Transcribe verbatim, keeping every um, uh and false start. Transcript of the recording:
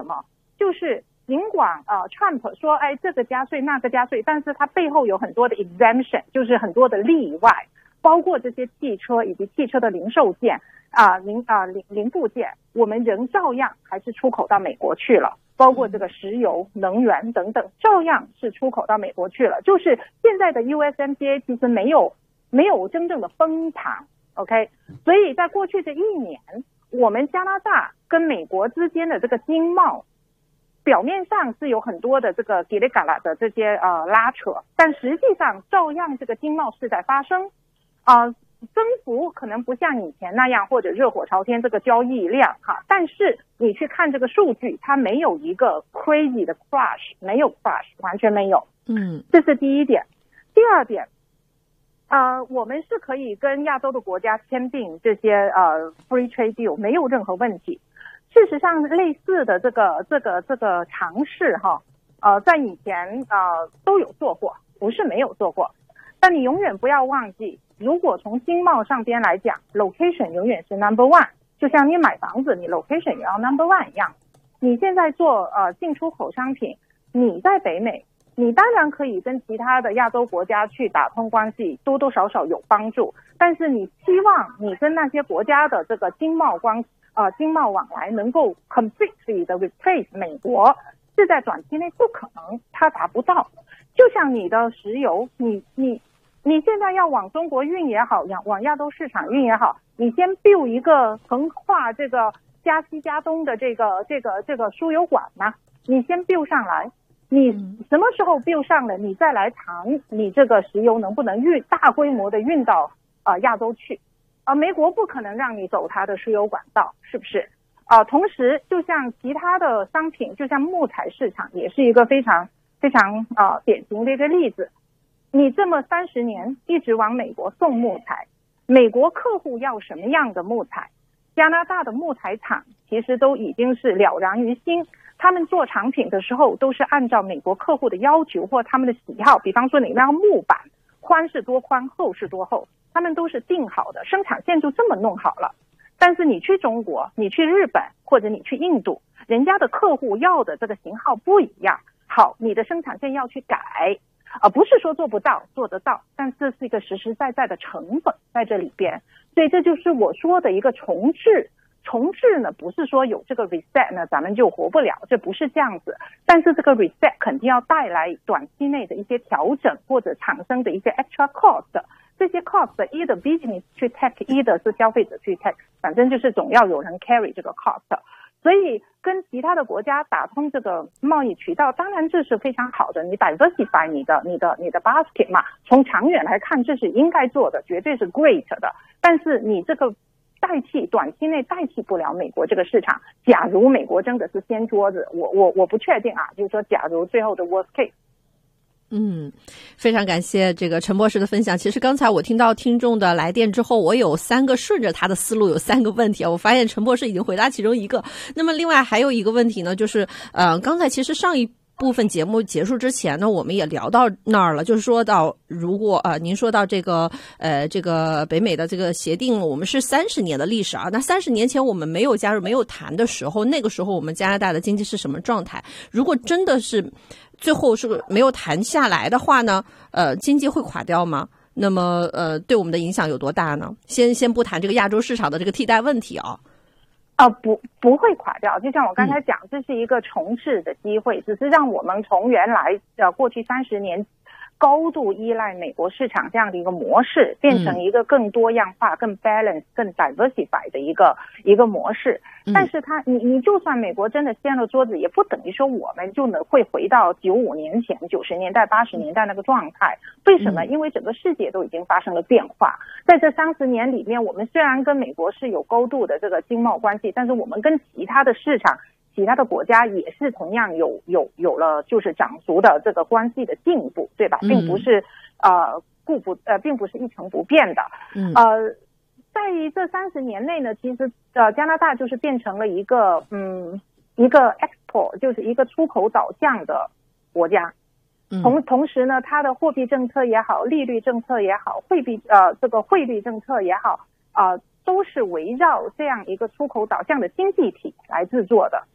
什么？就是尽管呃 Trump 说哎这个加税那个加税，但是它背后有很多的 exemption， 就是很多的例外，包括这些汽车以及汽车的零售件啊、呃、零啊、呃、零零部件，我们仍照样还是出口到美国去了。包括这个石油、能源等等，照样是出口到美国去了。就是现在的 U S M C A 其实没有没有真正的封藏 ，OK？ 所以在过去这一年，我们加拿大跟美国之间的这个经贸，表面上是有很多的这个叽里嘎啦的这些呃拉扯，但实际上照样这个经贸是在发生，啊、呃。增幅可能不像以前那样或者热火朝天这个交易量哈，但是你去看这个数据，它没有一个 crazy 的 crash， 没有 crash， 完全没有。 嗯， 这是第一点。第二点，呃，我们是可以跟亚洲的国家签订这些呃 free trade deal， 没有任何问题。事实上，类似的这个这个这个尝试哈，呃，在以前呃都有做过，不是没有做过。但你永远不要忘记，如果从经贸上边来讲 ，location 永远是 number one， 就像你买房子，你 location 也要 number one 一样。你现在做呃进出口商品，你在北美，你当然可以跟其他的亚洲国家去打通关系，多多少少有帮助。但是你希望你跟那些国家的这个经贸关呃经贸往来能够 completely 的 replace 美国，是在短期内不可能，它达不到。就像你的石油，你你。你现在要往中国运也好，往亚洲市场运也好，你先 build 一个横跨这个加西加东的这个这个这个输油管呢，你先 build 上来，你什么时候 build 上了，你再来谈你这个石油能不能运大规模的运到啊、呃、亚洲去，啊、呃、美国不可能让你走它的输油管道，是不是？啊、呃，同时就像其他的商品，就像木材市场也是一个非常非常啊、呃、典型的一个例子。你这么三十年一直往美国送木材，美国客户要什么样的木材？加拿大的木材厂其实都已经是了然于心，他们做产品的时候都是按照美国客户的要求或他们的喜好，比方说你那个木板宽是多宽，厚是多厚，他们都是定好的，生产线就这么弄好了。但是你去中国，你去日本或者你去印度，人家的客户要的这个型号不一样，好，你的生产线要去改。而、呃、不是说做不到，做得到，但这是一个实实在在的成本在这里边，所以这就是我说的一个重置。重置呢，不是说有这个 reset 呢，咱们就活不了，这不是这样子。但是这个 reset 肯定要带来短期内的一些调整，或者产生的一些 extra cost。这些 cost either business 去 take，either 是消费者去 take， 反正就是总要有人 carry 这个 cost。所以跟其他的国家打通这个贸易渠道，当然这是非常好的，你 diversify 你的你的你的 basket 嘛，从长远来看这是应该做的，绝对是 great 的。但是你这个代替短期内代替不了美国这个市场。假如美国真的是掀桌子，我我我不确定啊，就是说假如最后的 worst case。 嗯，非常感谢这个陈博士的分享。其实刚才我听到听众的来电之后，我有三个顺着他的思路有三个问题啊，我发现陈博士已经回答其中一个。那么另外还有一个问题呢，就是呃，刚才其实上一部分节目结束之前呢，我们也聊到那儿了，就是说到如果呃，您说到这个呃，这个北美的这个协定，我们是三十年的历史啊。那三十年前我们没有加入、没有谈的时候，那个时候我们加拿大的经济是什么状态？如果真的是最后是没有谈下来的话呢，呃，经济会垮掉吗？那么呃，对我们的影响有多大呢？先先不谈这个亚洲市场的这个替代问题啊。 呃，不不会垮掉，就像我刚才讲，这是一个重置的机会，只是让我们从原来呃过去三十年高度依赖美国市场这样的一个模式，变成一个更多样化、更 balance、更 diversify 的一个一个模式。但是它，你你就算美国真的掀了桌子，也不等于说我们就能会回到九五年前、九十年代、八十年代那个状态。为什么？因为整个世界都已经发生了变化。在这三十年里面，我们虽然跟美国是有高度的这个经贸关系，但是我们跟其他的市场、其他的国家也是同样有有有了就是长足的这个关系的进步，对吧？并不是呃固不呃并不是一成不变的。呃，在这三十年内呢，其实呃加拿大就是变成了一个嗯一个 export 就是一个出口导向的国家。同同时呢，它的货币政策也好，利率政策也好，汇币呃这个汇率政策也好啊、呃，都是围绕这样一个出口导向的经济体来制作的。